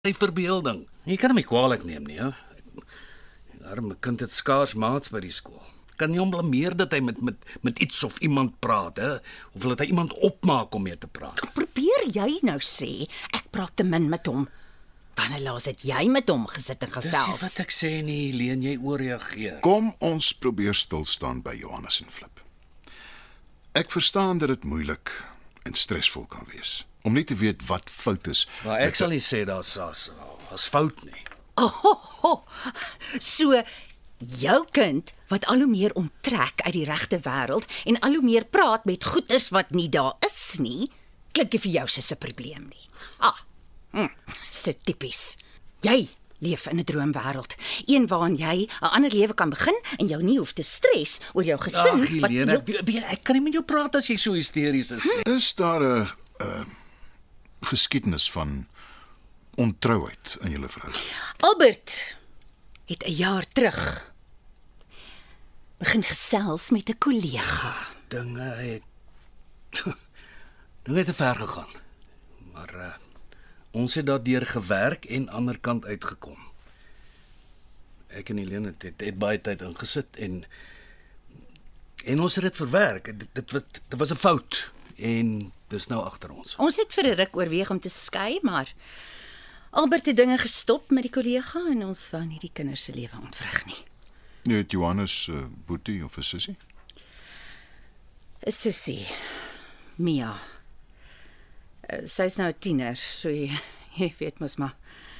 Sy verbeelding. Jy kan hom nie kwaadlik neem nie, hè? Die arme kind het skaars maats by die skool. Kan nie hom blameer dat hy met iets of iemand praat, hè? Of dat hy iemand opmaak om mee te praat. Probeer jy nou sê, ek praat te min met hom. Wanneer laas het jy met hom gesit en Dis nie gesels? wat ek sê nie, Leen, jy ooreageer. Kom ons probeer stilstaan by Johannes en Flip. Ek verstaan dat dit moeilik en stresvol kan wees om nie te weet wat fout is. Maar ek sal nie sê daar's fout nie. So, jou kind wat al hoe meer onttrek uit die regte wêreld en al hoe meer praat met goeters wat nie daar is nie, klink nie vir jou soos 'n probleem nie. So tipies. Jy leef in 'n droomwêreld, een waarin jy 'n ander lewe kan begin en jou nie hoef te stres oor jou gesin. Ag, Helene, ek kan nie met jou praat as jy so hysteries is. Is daar 'n geskiedenis van ontrouheid in julle verhouding? Albert het 'n jaar terug begin gesels met 'n kollega. Dinge het te ver gegaan. Maar ons het daardeur gewerk en ander kant uitgekom. Ek en Helene het baie tyd ingesit en ons het dit verwerk. Dit was 'n fout en dis nou agter ons. Ons het vir 'n ruk oorweeg om te skei, maar Albert het dinge gestop met die kollega en ons wou nie die kinders se lewe ontwrig nie. Jy het Johannes boetie of 'n sussie? 'n Sussie, Mia. Sy's nou 'n tiener, so jy weet mos maar.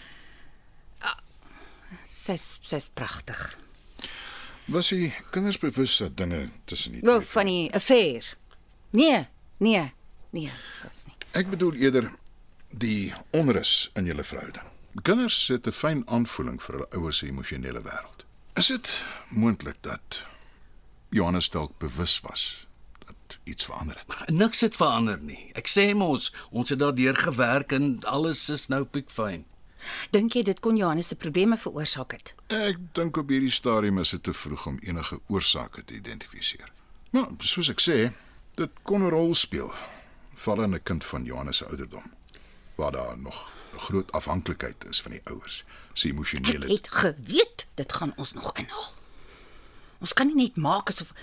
Sy's pragtig. Was die kinders bewus dat dinge tussen die Wel, twee? van die affair. Nee, was nie. Ek bedoel eerder die onrus in julle verhouding. Kinders het 'n fyn aanvoeling vir hulle ouers se emosionele wêreld. Is dit moontlik dat Johannes dalk bewus was dat iets verander het? Niks het verander nie. Ek sê mos, ons het daardeur gewerk en alles is nou piekfyn. Dink jy dit kon Johannes se probleme veroorsaak het? Ek dink op hierdie stadium is dit te vroeg om enige oorsake te identifiseer. Maar soos ek sê, dit kon 'n rol speel, veral in 'n kind van Johannes se ouderdom, waar daar nog 'n groot afhanklikheid is van die ouers se emosionele. Ek het geweet dit gaan ons nog inhaal. Ons kan nie net maak asof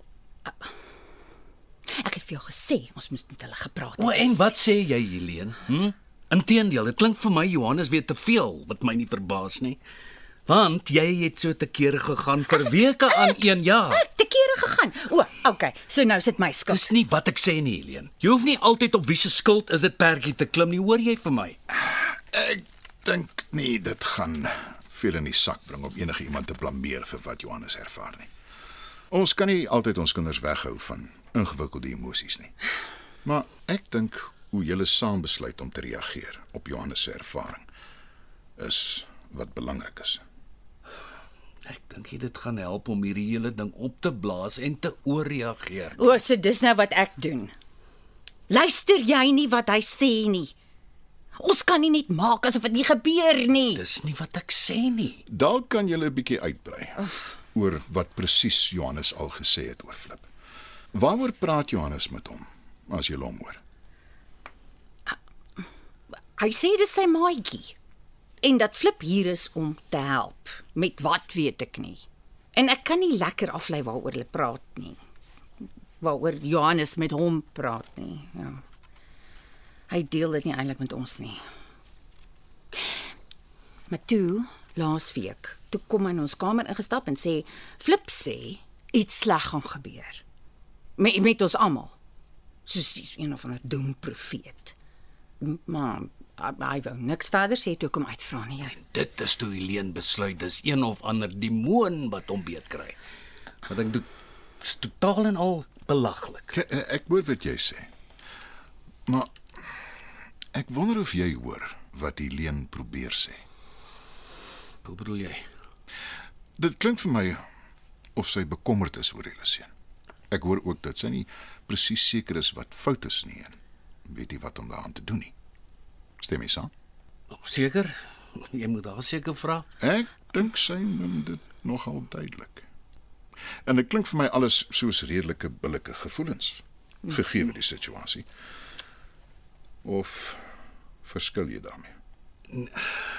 ek het vir jou gesê ons moes met hulle gepraat het. En wat sê jy, Helene? Inteendeel, dit klink vir my Johannes weet te veel, wat my nie verbaas nie. Want jy het so te kere gegaan vir weke aan een jaar. Ek te kere gegaan. Okay, so nou is dit my skuld. Dis nie wat ek sê nie, Helene. Jy hoef nie altyd op wie se skuld is dit perdjie te klim nie, hoor jy vir my? Ek dink nie dit gaan veel in die sak bring om enige iemand te blameer vir wat Johannes ervaar nie. Ons kan nie altyd ons kinders weghou van ingewikkelde emosies nie. Maar ek dink hoe julle saam besluit om te reageer op Johannes se ervaring is wat belangrik is. Ek dink dit gaan help om hierdie hele ding op te blaas en te ooreageer. So dis nou wat ek doen. Luister jy nie wat hy sê nie? Ons kan nie net maak asof dit nie gebeur nie. Dis nie wat ek sê nie. Dalk kan julle 'n bietjie uitbrei oor wat presies Johannes al gesê het oor Flip. Waaroor praat Johannes met hom as jy hom hoor? Hy sê dis sy maatjie en dat Flip hier is om te help. Met wat weet ek nie. En ek kan nie lekker aflei waaroor hulle praat nie. Waaroor Johannes met hom praat nie. Ja. Hy deel dit nie eintlik met ons nie. Maar toe, laasweek, toe kom hy in ons kamer ingestap en sê, Flip sê, iets sleg gaan gebeur. Met ons almal. Soos een of ander doemprofeet. Maar hy wou niks verder sê toe kom uitvra nie. Dit is toe Helene besluit dis een of ander demoon wat hom beet kry. Wat ek doen, is totaal en al belaglik. Ek hoor wat jy sê. Maar ek wonder of jy hoor wat Helene probeer sê. Hoe bedoel jy? Dit klink vir my of sy bekommerd is oor julle seun. Ek hoor ook dat sy nie presies seker is wat fout is nie en weet nie wat om daaraan te doen nie. Stem jy saam? Seker? Jy moet haar seker vra. Ek dink sy noem dit nogal duidelik. En dit klink vir my alles soos redelike billike gevoelens, gegee die situasie. Of verskil jy daarmee?